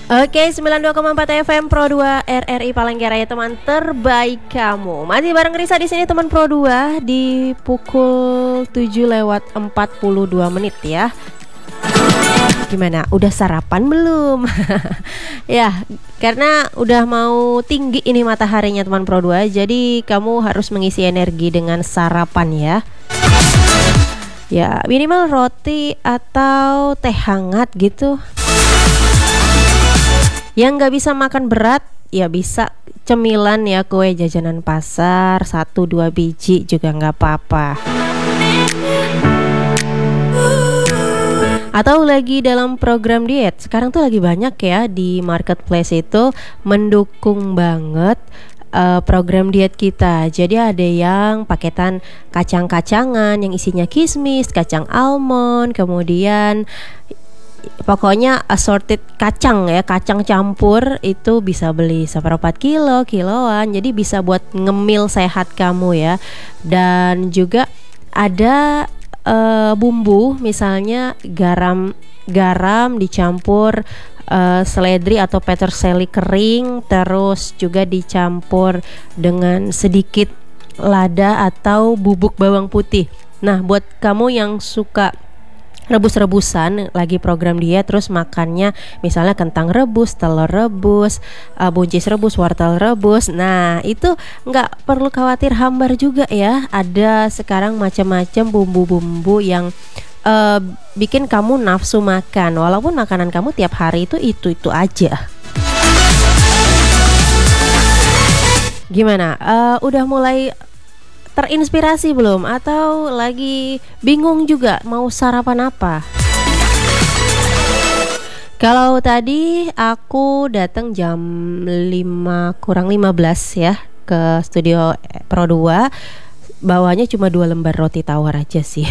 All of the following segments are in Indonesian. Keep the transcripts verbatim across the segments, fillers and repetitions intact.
Oke, sembilan puluh dua koma empat F M Pro dua R R I Palangkaraya, teman terbaik kamu. Masih bareng Risa di sini, teman Pro dua, di pukul tujuh lewat empat puluh dua menit ya. Gimana? Udah sarapan belum? Ya, karena udah mau tinggi ini mataharinya, teman Pro dua. Jadi kamu harus mengisi energi dengan sarapan ya. Ya, minimal roti atau teh hangat gitu. Yang gak bisa makan berat, ya bisa cemilan ya, kue jajanan pasar satu dua biji juga gak apa-apa. Atau lagi dalam program diet, sekarang tuh lagi banyak ya di marketplace itu mendukung banget uh, program diet kita. Jadi ada yang paketan kacang-kacangan yang isinya kismis, kacang almond, kemudian pokoknya assorted kacang ya, kacang campur. Itu bisa beli seperempat kilo, kiloan. Jadi bisa buat ngemil sehat kamu ya. Dan juga ada uh, bumbu, misalnya garam garam dicampur uh, seledri atau peterseli kering, terus juga dicampur dengan sedikit lada atau bubuk bawang putih. Nah, buat kamu yang suka rebus-rebusan, lagi program diet terus makannya misalnya kentang rebus, telur rebus, uh, buncis rebus, wortel rebus. Nah, itu nggak perlu khawatir hambar juga ya. Ada sekarang macam-macam bumbu-bumbu yang uh, bikin kamu nafsu makan, walaupun makanan kamu tiap hari itu itu-itu aja. Gimana? Uh, udah mulai terinspirasi belum? Atau lagi bingung juga mau sarapan apa? Kalau tadi aku datang jam lima kurang lima belas ya ke studio Pro dua, bawanya cuma dua lembar roti tawar aja sih.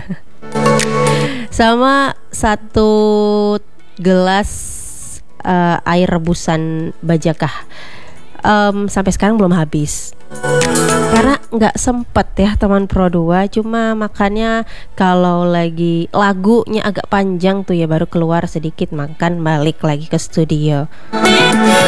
Sama satu gelas uh, air rebusan bajakah. Um, sampai sekarang belum habis karena nggak sempet ya, teman Pro dua. Cuma makannya kalau lagi lagunya agak panjang tuh ya, baru keluar sedikit makan, balik lagi ke studio.